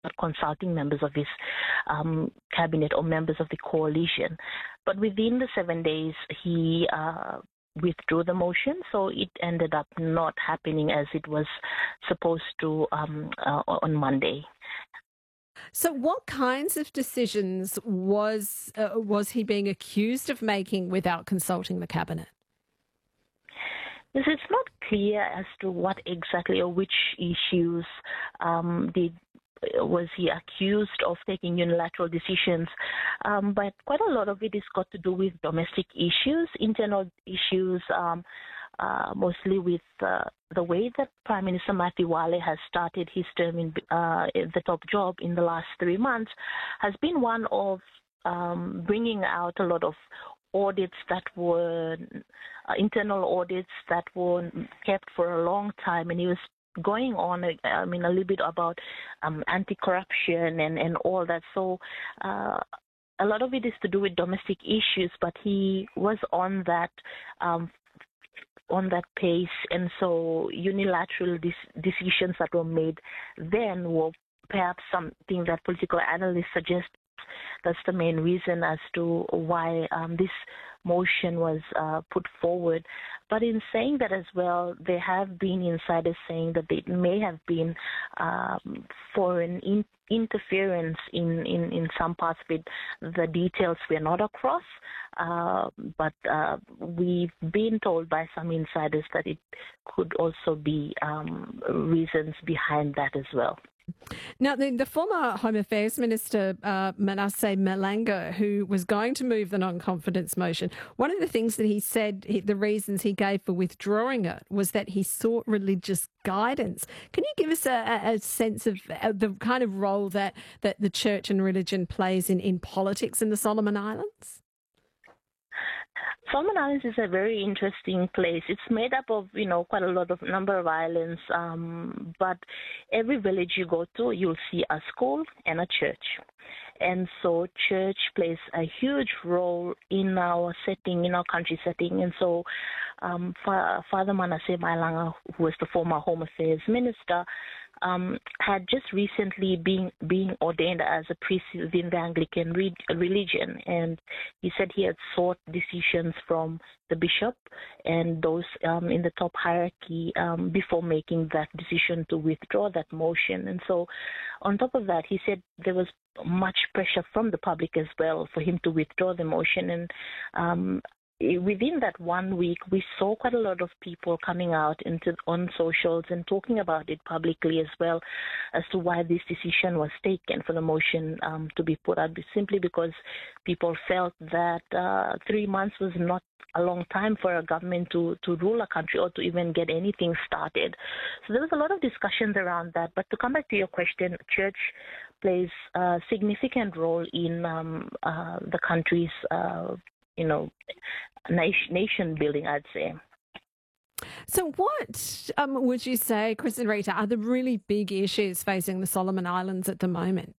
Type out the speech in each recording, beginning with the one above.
consulting members of his cabinet or members of the coalition. But within the 7 days, he withdrew the motion, so it ended up not happening as it was supposed to on Monday. So what kinds of decisions was he being accused of making without consulting the cabinet? Yes, it's not clear as to what exactly or which issues was he accused of taking unilateral decisions, but quite a lot of it is got to do with domestic issues, internal issues, mostly with the way that Prime Minister Matthew Wale has started his term in the top job in the last 3 months has been one of bringing out a lot of audits that were internal audits that were kept for a long time, and he was going on, a little bit about anti-corruption and all that. So a lot of it is to do with domestic issues, but he was on that pace, and so unilateral decisions that were made then were perhaps something that political analysts suggest that's the main reason as to why this motion was put forward. But in saying that as well, there have been insiders saying that it may have been foreign interference in some parts of it. The details we're not across, but we've been told by some insiders that it could also be reasons behind that as well. Now, the former Home Affairs Minister, Manasseh Malanga, who was going to move the non-confidence motion, one of the things that he said, the reasons he gave for withdrawing it, was that he sought religious guidance. Can you give us a sense of the kind of role that the church and religion plays in politics in the Solomon Islands? Solomon Islands is a very interesting place. It's made up of, quite a number of islands, but every village you go to, you'll see a school and a church. And so church plays a huge role in our setting, in our country setting. And so Father Manasseh Malanga, who was the former Home Affairs Minister, had just recently been ordained as a priest within the Anglican religion, and he said he had sought decisions from the bishop and those in the top hierarchy before making that decision to withdraw that motion. And so on top of that, he said there was much pressure from the public as well for him to withdraw the motion, and within that 1 week, we saw quite a lot of people coming out on socials and talking about it publicly as well as to why this decision was taken for the motion to be put out, simply because people felt that 3 months was not a long time for a government to rule a country or to even get anything started. So there was a lot of discussions around that. But to come back to your question, church plays a significant role in the country's nation building, I'd say. So what would you say, Chris and Rita, are the really big issues facing the Solomon Islands at the moment?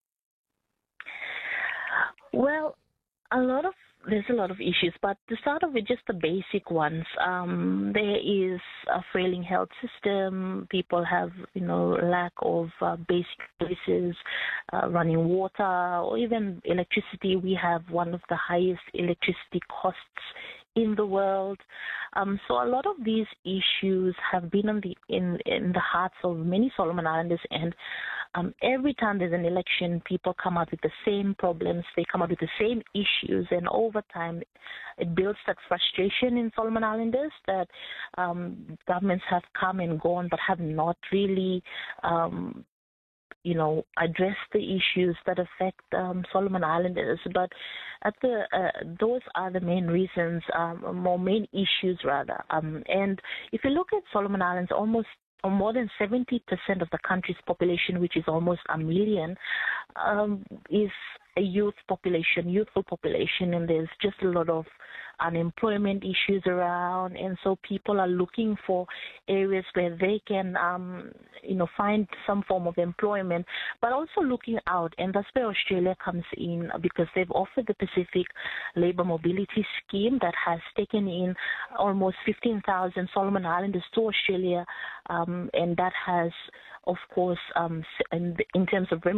Well, there's a lot of issues, but to start off with just the basic ones, there is a failing health system. People have, lack of basic services, running water, or even electricity. We have one of the highest electricity costs in the world. So a lot of these issues have been in the hearts of many Solomon Islanders, and every time there's an election, people come up with the same problems, they come up with the same issues, and over time it builds that frustration in Solomon Islanders that governments have come and gone but have not really address the issues that affect Solomon Islanders. But those are the main reasons, main issues rather. And if you look at Solomon Islands, more than 70% of the country's population, which is almost 1 million, is a youthful population, and there's just a lot of unemployment issues around, and so people are looking for areas where they can, find some form of employment, but also looking out, and that's where Australia comes in, because they've offered the Pacific Labour Mobility Scheme that has taken in almost 15,000 Solomon Islanders to Australia, and that has, of course, in terms of